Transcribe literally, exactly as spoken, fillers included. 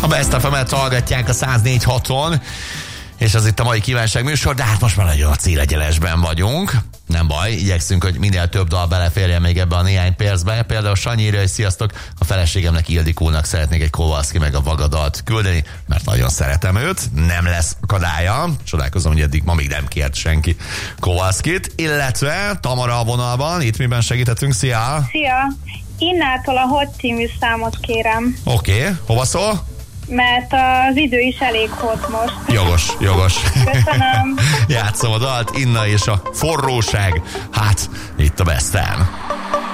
A Best ef emet hallgatják a száz négy haton, és az itt a mai kívánság műsor, de hát most már nagyon a célegyenesben vagyunk. Nem baj, igyekszünk, hogy minél több dal beleférjen még ebbe a néhány percbe. Például Sanyi írja, hogy sziasztok, a feleségemnek, Ildikónak szeretnék egy Kowalski meg a Vagadalt küldeni, mert nagyon szeretem őt, nem lesz akadálya. Csodálkozom, hogy eddig ma még nem kért senki Kowalskit, illetve Tamara a vonalban, itt miben segíthetünk, szia! Szia! Innától a Hot című számot kérem. Oké, okay. Hova szól? Mert az idő is elég hot most. Jogos, jogos. Köszönöm. Játszom a dalt, Inna és a forróság. Hát, itt a Besten.